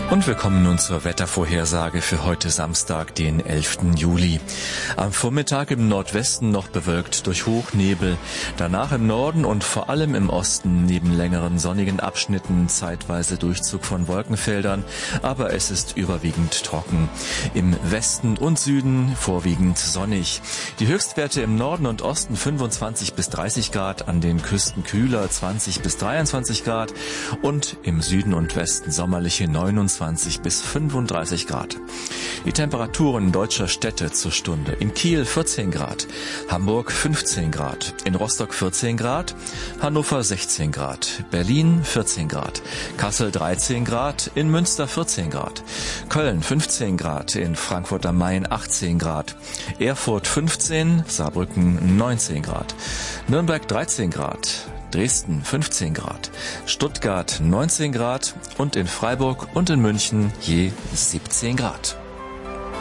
Und wir kommen nun zur Wettervorhersage für heute Samstag, den 11. Juli. Am Vormittag im Nordwesten noch bewölkt durch Hochnebel, danach im Norden und vor allem im Osten neben längeren sonnigen Abschnitten zeitweise Durchzug von Wolkenfeldern, aber es ist überwiegend trocken. Im Westen und Süden vorwiegend sonnig. Die Höchstwerte im Norden und Osten 25 bis 30 Grad, an den Küsten kühler 20 bis 23 Grad und im Süden und Westen sommerliche 29 bis 35 Grad. Die Temperaturen deutscher Städte zur Stunde: in Kiel 14 Grad, Hamburg 15 Grad, in Rostock 14 Grad, Hannover 16 Grad, Berlin 14 Grad, Kassel 13 Grad, in Münster 14 Grad, Köln 15 Grad, in Frankfurt am Main 18 Grad, Erfurt 15, Saarbrücken 19 Grad, Nürnberg 13 Grad, Dresden 15 Grad, Stuttgart 19 Grad und in Freiburg und in München je 17 Grad.